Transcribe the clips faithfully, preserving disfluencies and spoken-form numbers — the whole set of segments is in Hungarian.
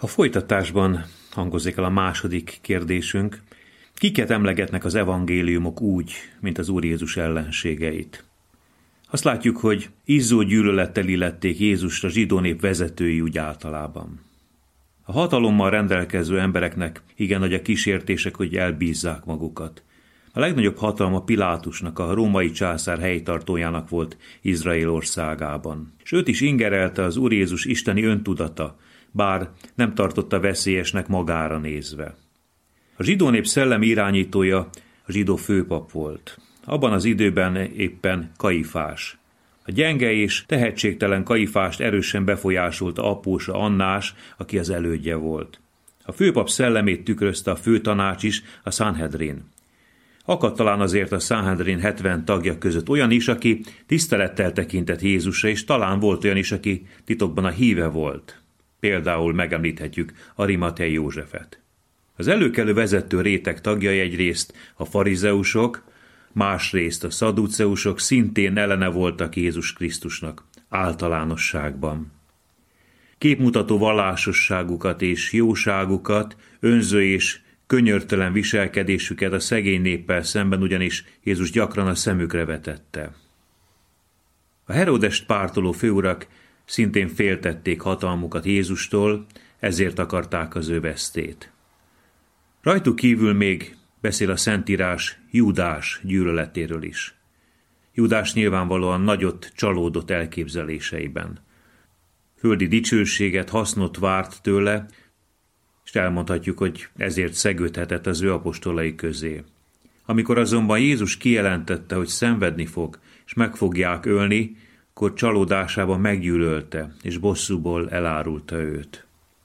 A folytatásban hangozik el a második kérdésünk. Kiket emlegetnek az evangéliumok úgy, mint az Úr Jézus ellenségeit? Azt látjuk, hogy izzó gyűlölettel illették Jézust a zsidó nép vezetői úgy általában. A hatalommal rendelkező embereknek igen nagy a kísértések, hogy elbízzák magukat. A legnagyobb hatalma Pilátusnak, a római császár helytartójának volt Izrael országában. És őt is ingerelte az Úr Jézus isteni öntudata, bár nem tartotta veszélyesnek magára nézve. A zsidó nép szellemi irányítója a zsidó főpap volt. Abban az időben éppen Kaifás. A gyenge és tehetségtelen Kaifást erősen befolyásolta apósa Annás, aki az elődje volt. A főpap szellemét tükrözte a főtanács is, a Sanhedrin. Akadt talán azért a Sanhedrin hetven tagja között olyan is, aki tisztelettel tekintett Jézusra, és talán volt olyan is, aki titokban a híve volt. Például megemlíthetjük Arimatei Józsefet. Az előkelő vezető réteg tagjai egyrészt a farizeusok, másrészt a szadduceusok szintén ellene voltak Jézus Krisztusnak általánosságban. Képmutató vallásosságukat és jóságukat, önző és könyörtelen viselkedésüket a szegény néppel szemben ugyanis Jézus gyakran a szemükre vetette. A Heródest pártoló főurak szintén féltették hatalmukat Jézustól, ezért akarták az ő vesztét. Rajtuk kívül még beszél a Szentírás Júdás gyűlöletéről is. Júdás nyilvánvalóan nagyot csalódott elképzeléseiben. Földi dicsőséget, hasznot várt tőle, és elmondhatjuk, hogy ezért szegődhetett az ő apostolai közé. Amikor azonban Jézus kijelentette, hogy szenvedni fog, és meg fogják ölni, akkor csalódásában meggyűlölte, és bosszúból elárulta őt.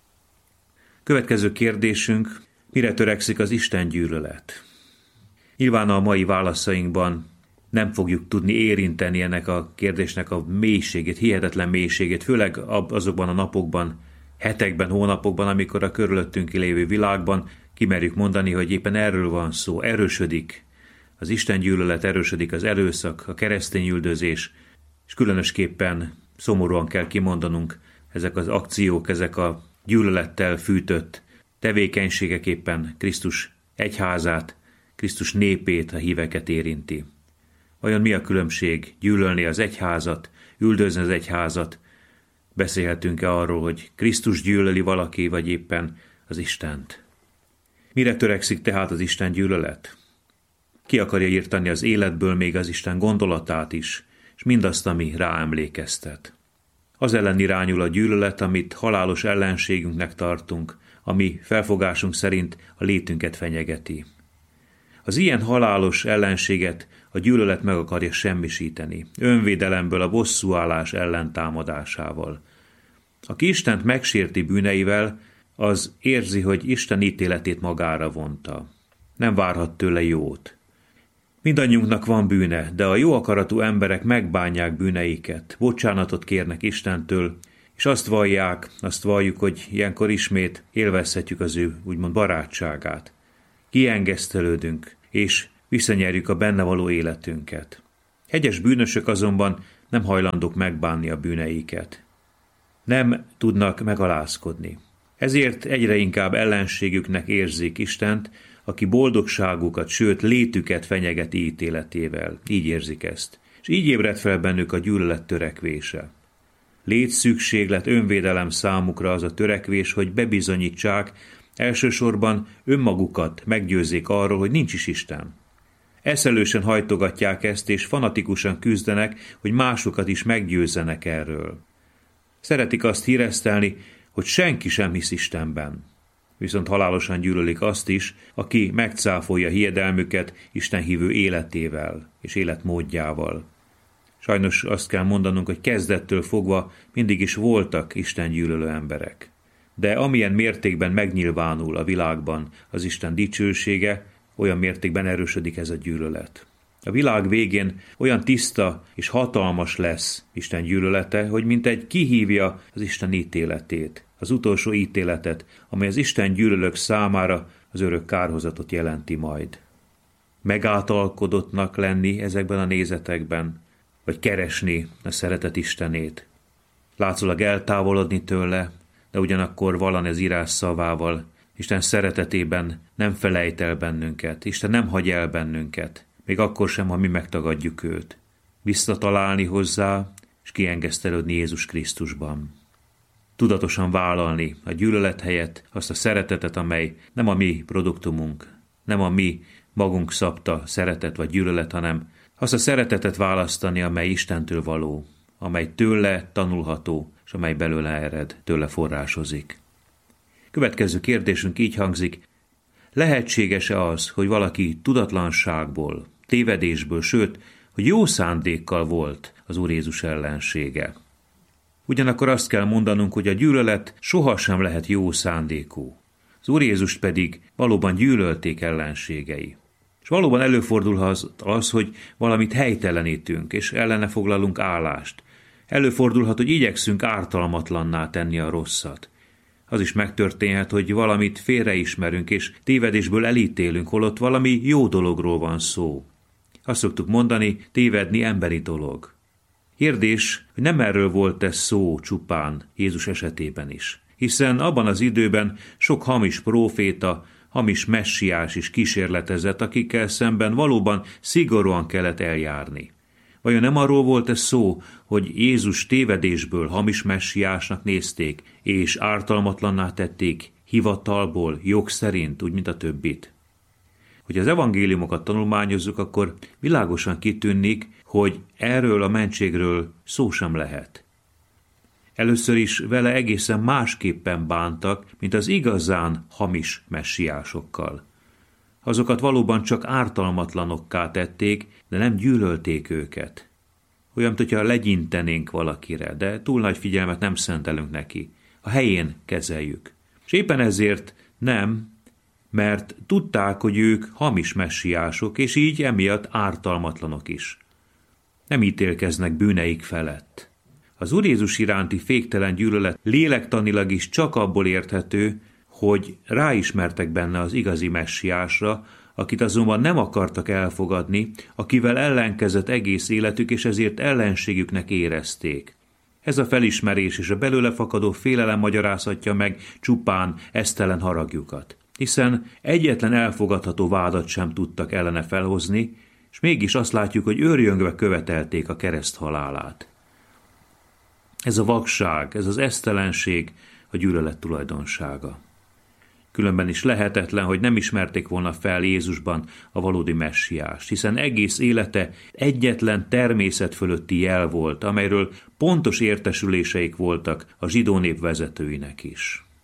Következő kérdésünk: mire törekszik az Isten gyűlölet? Nyilván a mai válaszainkban nem fogjuk tudni érinteni ennek a kérdésnek a mélységét, hihetetlen mélységét, főleg azokban a napokban, hetekben, hónapokban, amikor a körülöttünk lévő világban kimerjük mondani, hogy éppen erről van szó, erősödik az Isten gyűlölet, erősödik az erőszak, a keresztényüldözés, és különösképpen szomorúan kell kimondanunk, ezek az akciók, ezek a gyűlölettel fűtött tevékenységek éppen Krisztus egyházát, Krisztus népét, a híveket érinti. Vajon mi a különbség gyűlölni az egyházat, üldözni az egyházat? Beszélhetünk-e arról, hogy Krisztus gyűlöli valaki, vagy éppen az Istent? Mire törekszik tehát az Isten gyűlölet? Ki akarja írtani az életből még az Isten gondolatát is, és mindazt, ami ráemlékeztet. Az ellen irányul a gyűlölet, amit halálos ellenségünknek tartunk, ami felfogásunk szerint a létünket fenyegeti. Az ilyen halálos ellenséget a gyűlölet meg akarja semmisíteni, önvédelemből, a bosszúállás ellentámadásával. Aki Istent megsérti bűneivel, az érzi, hogy Isten ítéletét magára vonta. Nem várhat tőle jót. Mindannyiunknak van bűne, de a jó akaratú emberek megbánják bűneiket, bocsánatot kérnek Istentől, és azt vallják, azt valljuk, hogy ilyenkor ismét élvezhetjük az ő úgymond barátságát. Kiengesztelődünk, és visszanyerjük a benne való életünket. Hegyes bűnösök azonban nem hajlandók megbánni a bűneiket. Nem tudnak megalázkodni. Ezért egyre inkább ellenségüknek érzik Istent, aki boldogságukat, sőt létüket fenyegeti ítéletével. Így érzik ezt. És így ébred fel bennük a gyűlölet törekvése. Létszükséglet, önvédelem számukra az a törekvés, hogy bebizonyítsák, elsősorban önmagukat meggyőzzék arról, hogy nincs is Isten. Eszelősen hajtogatják ezt, és fanatikusan küzdenek, hogy másokat is meggyőzzenek erről. Szeretik azt híresztelni, hogy senki sem hisz Istenben. Viszont halálosan gyűlölik azt is, aki megcáfolja hiedelmüket istenhívő életével és életmódjával. Sajnos azt kell mondanunk, hogy kezdettől fogva mindig is voltak Isten gyűlölő emberek. De amilyen mértékben megnyilvánul a világban az Isten dicsősége, olyan mértékben erősödik ez a gyűlölet. A világ végén olyan tiszta és hatalmas lesz Isten gyűlölete, hogy mintegy kihívja az Isten ítéletét, az utolsó ítéletet, amely az Isten gyűlölők számára az örök kárhozatot jelenti majd. Megátalkodottnak lenni ezekben a nézetekben, vagy keresni a szeretet Istenét. Látszólag eltávolodni tőle, de ugyanakkor valan ez írás szavával. Isten szeretetében nem felejt el bennünket, Isten nem hagy el bennünket, még akkor sem, ha mi megtagadjuk őt. Visszatalálni hozzá, és kiengesztelődni Jézus Krisztusban. Tudatosan vállalni a gyűlölet helyett azt a szeretetet, amely nem a mi produktumunk, nem a mi magunk szabta szeretet vagy gyűlölet, hanem azt a szeretetet választani, amely Istentől való, amely tőle tanulható, és amely belőle ered, tőle forrásozik. Következő kérdésünk így hangzik: lehetséges-e az, hogy valaki tudatlanságból, tévedésből, sőt, hogy jó szándékkal volt az Úr Jézus ellensége? Ugyanakkor azt kell mondanunk, hogy a gyűlölet sohasem lehet jó szándékú. Az Úr Jézust pedig valóban gyűlölték ellenségei. És valóban előfordulhat az, hogy valamit helytelenítünk, és ellene foglalunk állást. Előfordulhat, hogy igyekszünk ártalmatlanná tenni a rosszat. Az is megtörténhet, hogy valamit félreismerünk, és tévedésből elítélünk, holott valami jó dologról van szó. Azt szoktuk mondani, tévedni emberi dolog. Kérdés, hogy nem erről volt ez szó csupán Jézus esetében is. Hiszen abban az időben sok hamis próféta, hamis messiás is kísérletezett, akikkel szemben valóban szigorúan kellett eljárni. Vajon nem arról volt ez szó, hogy Jézus tévedésből hamis messiásnak nézték, és ártalmatlanná tették hivatalból, jog szerint, úgy, mint a többit? Hogy az evangéliumokat tanulmányozzuk, akkor világosan kitűnik, hogy erről a mentségről szó sem lehet. Először is vele egészen másképpen bántak, mint az igazán hamis messiásokkal. Azokat valóban csak ártalmatlanokká tették, de nem gyűlölték őket. Olyan, mintha legyintenénk valakire, de túl nagy figyelmet nem szentelünk neki. A helyén kezeljük. És éppen ezért nem, mert tudták, hogy ők hamis messiások, és így emiatt ártalmatlanok is. Nem ítélkeznek bűneik felett. Az Úr Jézus iránti féktelen gyűlölet lélektanilag is csak abból érthető, hogy ráismertek benne az igazi messiásra, akit azonban nem akartak elfogadni, akivel ellenkezett egész életük, és ezért ellenségüknek érezték. Ez a felismerés és a belőle fakadó félelem magyarázhatja meg csupán esztelen haragjukat, hiszen egyetlen elfogadható vádat sem tudtak ellene felhozni, és mégis azt látjuk, hogy őrjöngve követelték a kereszt halálát. Ez a vakság, ez az esztelenség a gyűlölet tulajdonsága. Különben is lehetetlen, hogy nem ismerték volna fel Jézusban a valódi messiást, hiszen egész élete egyetlen természet fölötti jel volt, amelyről pontos értesüléseik voltak a zsidó nép vezetőinek is.